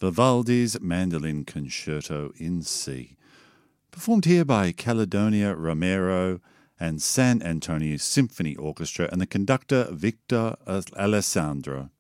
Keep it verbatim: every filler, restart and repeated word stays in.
Vivaldi's Mandolin Concerto in C, performed here by Caledonia Romero and San Antonio Symphony Orchestra and the conductor Victor Alessandro.